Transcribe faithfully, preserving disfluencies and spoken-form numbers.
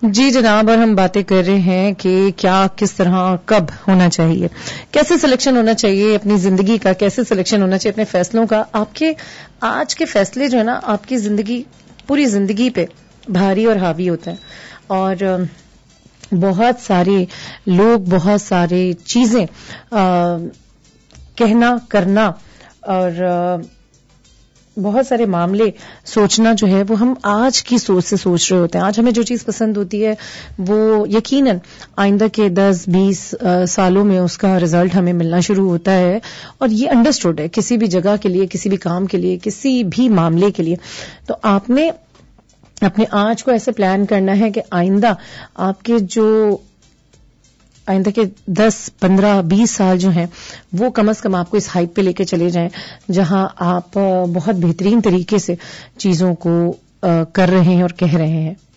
جی جناب، اور ہم باتیں کر رہے ہیں کہ کیا کس طرح کب ہونا چاہیے، کیسے سلیکشن ہونا چاہیے اپنی زندگی کا، کیسے سلیکشن ہونا چاہیے اپنے فیصلوں کا. آپ کے آج کے فیصلے جو ہے نا آپ کی زندگی پوری زندگی پہ بھاری اور حاوی ہوتا ہے. اور بہت سارے لوگ، بہت سارے چیزیں کہنا کرنا اور بہت سارے معاملے سوچنا جو ہے وہ ہم آج کی سوچ سے سوچ رہے ہوتے ہیں. آج ہمیں جو چیز پسند ہوتی ہے وہ یقیناً آئندہ کے دس بیس سالوں میں اس کا رزلٹ ہمیں ملنا شروع ہوتا ہے. اور یہ انڈرسٹوڈ ہے کسی بھی جگہ کے لیے، کسی بھی کام کے لیے، کسی بھی معاملے کے لیے. تو آپ نے اپنے آج کو ایسے پلان کرنا ہے کہ آئندہ آپ کے جو آئندہ کے دس پندرہ بیس سال جو ہیں وہ کم از کم آپ کو اس ہائٹ پہ لے کے چلے جائیں جہاں آپ بہت بہترین طریقے سے چیزوں کو کر رہے ہیں اور کہہ رہے ہیں.